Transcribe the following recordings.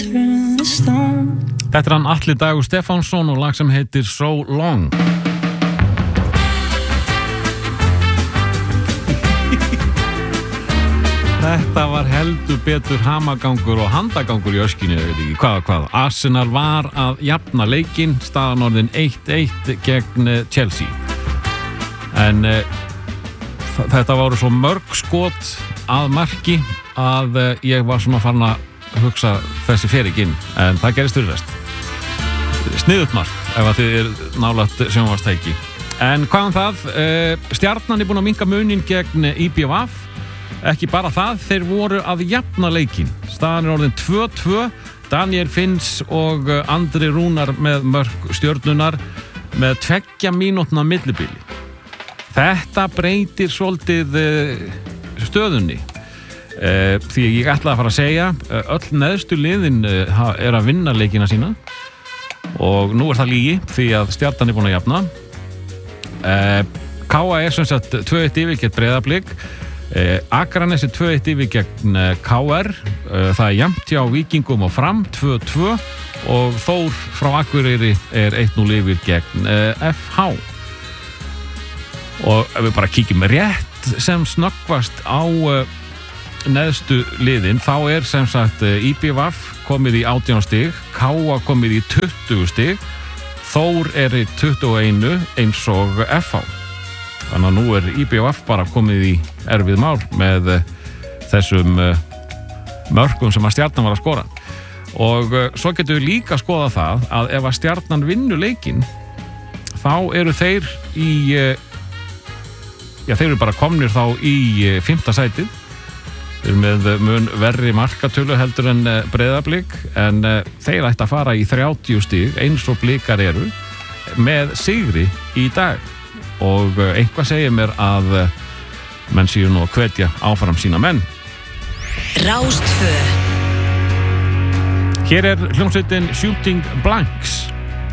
Þetta hann Atli Dagur Stefánsson og lag sem heitir So Long. Þetta var heldur betur hamagangur og handagangur í öskinu, ég veit ekki hvað. Arsenal var að jafna leikinn, staðan orðin 1-1 gegn Chelsea. En þetta voru svo mörg skot að marki að ég var svona farin að hugsa þessi fer ekki inn, en það gerist fyrir rest. Sniðugt mark ef að þið nálægt sjónvarpstæki. En hvað það? Stjarnan búin að minnka munin gegn IBVF. Ekki bara það, þeir voru að jafna leikinn. Staðan orðin 2-2. Daniel Finns og Andri Rúnar með mörk Stjörnunar með 2 mínútna millibili. Þetta breytir svolítið stöðunni. Því ég ætla að fara að segja öll neðstu liðin að vinna leikina sína og nú það lygi því að Stjarnan búin að jafna. KA sem sagt 2-1 yfir gegn Breiðablik, Akranes 2-1 yfir gegn KR, það jafnt hjá Víkingum og Fram 2-2 og Þór frá Akureyri 1-0 yfir gegn FH. Og ef við bara kíkjum rétt sem snöggvast á neðstu liðin, þá sem sagt IBVF komið í 18 stig, KA komið í 20 stig, Þór í 21 eins og FH. Þannig að nú IBVF bara komið í erfið mál með þessum mörkum sem að Stjarnan var að skora. Og svo getum við líka að skoða það að ef að Stjarnan vinnur leikinn, þá eru þeir þeir eru bara komnir þá í 5. sætið. Þeir með mun verri markatölu heldur en Breiðablik, en þeir ætti að fara í 30 stig eins og Blikar eru með sigri í dag. Og eitthvað segir mér að menn séu nú að hvetja áfram sína menn. Rástvö. Hér hljómsveitin Shooting Blanks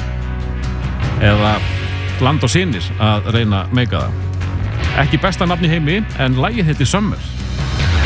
eða Land og Synir að reyna að meika það. Ekki besta nafn í heimi, en lagið heitir Summer.